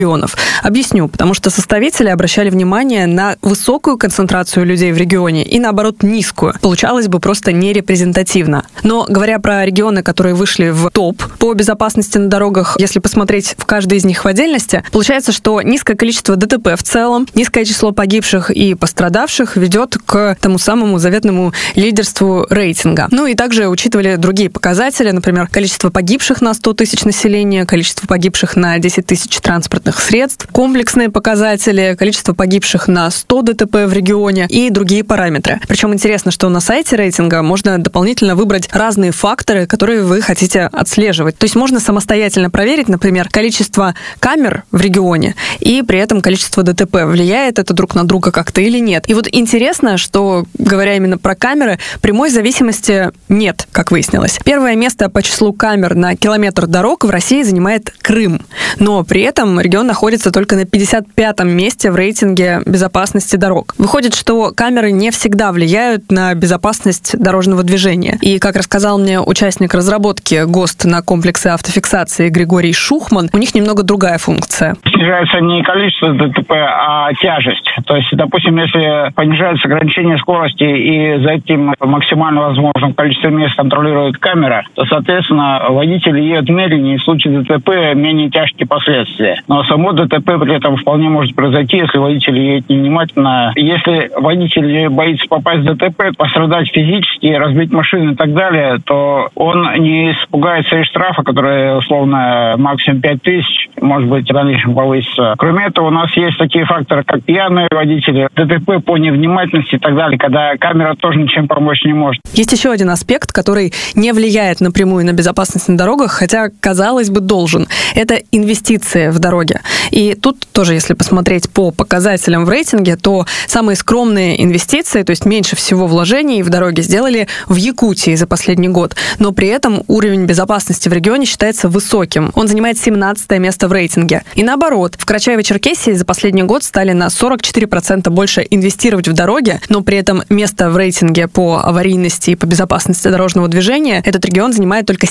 регионов. Объясню, потому что составители обращали внимание на высокую концентрацию людей в регионе и, наоборот, низкую. Получалось бы просто нерепрезентативно. Но, говоря про регионы, которые вышли в топ по безопасности на дорогах, если посмотреть в каждый из них в отдельности, получается, что низкое количество ДТП в целом, низкое число погибших и пострадавших ведет к тому самому заветному лидерству рейтинга. Ну и также учитывали другие показатели, например, количество погибших на 100 тысяч населения, количество погибших на 10 тысяч транспортных средств, комплексные показатели, количество погибших на 100 ДТП в регионе и другие параметры. Причем интересно, что на сайте рейтинга можно дополнительно выбрать разные факторы, которые вы хотите отслеживать. То есть можно самостоятельно проверить, например, количество камер в регионе и при этом количество ДТП. Влияет это друг на друга как-то или нет? И вот интересно, что, говоря именно про камеры, прямой зависимости нет, как выяснилось. Первое место по числу камер на километр дорог в России занимает Крым. Но при этом регион находится только на 55-м месте в рейтинге безопасности дорог. Выходит, что камеры не всегда влияют на безопасность дорожного движения. И, как рассказал мне участник разработки ГОСТ на комплексы автофиксации Григорий Шухман, у них немного другая функция. Снижается не количество ДТП, а тяжесть. То есть, допустим, если понижается ограничение скорости и за этим максимально возможным количеством мест контролирует камера, то, соответственно, водители едут медленнее, и в случае ДТП менее тяжкие последствия. Но само ДТП при этом вполне может произойти, если водитель едет невнимательно. Если водитель боится попасть в ДТП, пострадать физически, разбить машину и так далее, то он не испугается и штрафа, который, условно, максимум 5 тысяч, может быть, в дальнейшем повысится. Кроме этого, у нас есть такие факторы, как пьяные водители, ДТП по невнимательности и так далее, когда камера тоже ничем помочь не может. Есть еще один аспект, который не влияет напрямую на безопасность на дорогах, хотя, казалось бы, должен. Это инвестиции в дороги. И тут тоже, если посмотреть по показателям в рейтинге, то самые скромные инвестиции, то есть меньше всего вложений в дороги, сделали в Якутии за последний год. Но при этом уровень безопасности в регионе считается высоким. Он занимает 17 место в рейтинге. И наоборот, в Карачаево-Черкесии за последний год стали на 44% больше инвестировать в дороги, но при этом место в рейтинге по аварийности и по безопасности дорожного движения этот регион занимает только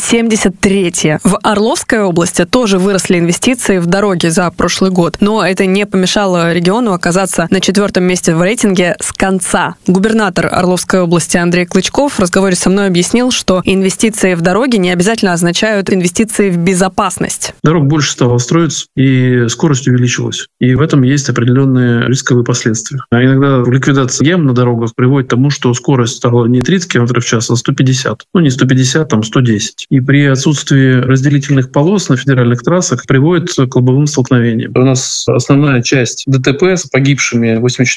73-е. В Орловской области тоже выросли инвестиции в дороги за прошлый год, но это не помешало региону оказаться на 4-м месте в рейтинге с конца. Губернатор Орловской области Андрей Клычков в разговоре со мной объяснил, что инвестиции в дороги не обязательно означают инвестиции в безопасность. Дорог больше стало строиться, и скорость увеличилась. И в этом есть определенные рисковые последствия. А иногда ликвидация ям на дорогах приводит к тому, что скорость стала не 30 км в час, а 150. Ну, не 150, там 110. И при отсутствии разделительных полос на федеральных трассах приводит к лобовым столкновениям. У нас основная часть ДТП с погибшими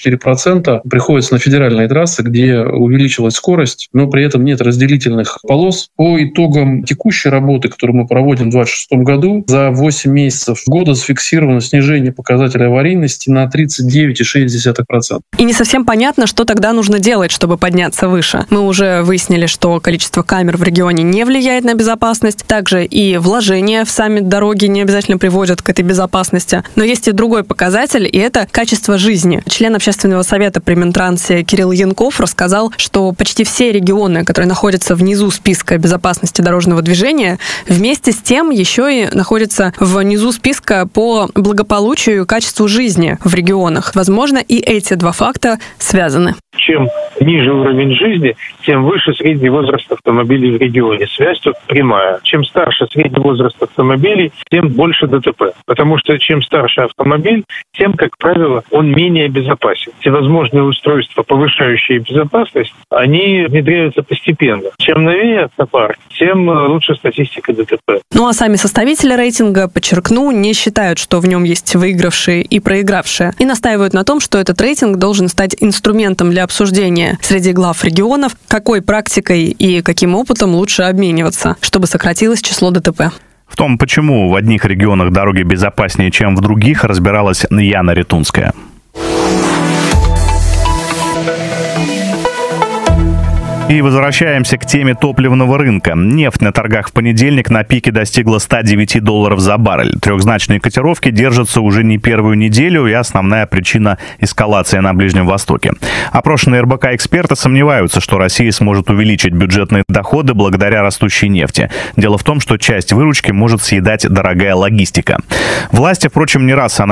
84% приходится на федеральные трассы, где увеличилась скорость, но при этом нет разделительных полос. По итогам текущей работы, которую мы проводим в 2026 году, за 8 месяцев года зафиксировано снижение показателя аварийности на 39,6%. И не совсем понятно, что тогда нужно делать, чтобы подняться выше. Мы уже выяснили, что количество камер в регионе не влияет на безопасность. Также и вложения в сами дороги не обязательно приводят к этой безопасности. Но есть и другой показатель, и это качество жизни. Член общественного совета при Минтрансе Кирилл Янков рассказал, что почти все регионы, которые находятся внизу списка безопасности дорожного движения, вместе с тем еще и находятся внизу списка по благополучию и качеству жизни в регионах. Возможно, и эти два факта связаны. Чем ниже уровень жизни, тем выше средний возраст автомобилей в регионе. Связь тут прямая. Чем старше средний возраст автомобилей, тем больше ДТП. Потому что чем старше автомобиль, тем, как правило, он менее безопасен. Всевозможные устройства, повышающие безопасность, они внедряются постепенно. Чем новее автопарк, тем лучше статистика ДТП. Ну а сами составители рейтинга, подчеркну, не считают, что в нем есть выигравшие и проигравшие. И настаивают на том, что этот рейтинг должен стать инструментом для обсуждения среди глав регионов, какой практикой и каким опытом лучше обмениваться, чтобы сократилось число ДТП. В том, почему в одних регионах дороги безопаснее, чем в других, разбиралась Яна Ретунская. И возвращаемся к теме топливного рынка. Нефть на торгах в понедельник на пике достигла $109 за баррель. Трехзначные котировки держатся уже не первую неделю, и основная причина – эскалация на Ближнем Востоке. Опрошенные РБК эксперты сомневаются, что Россия сможет увеличить бюджетные доходы благодаря растущей нефти. Дело в том, что часть выручки может съедать дорогая логистика. Власти, впрочем, не раз